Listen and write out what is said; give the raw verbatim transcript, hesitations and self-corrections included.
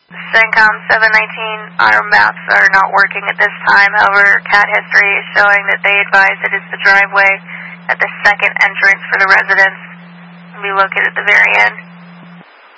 CENTCOM seven nineteen, our maps are not working at this time. However, C A T history is showing that they advise it is the driveway at the second entrance for the residence. We located at the very end.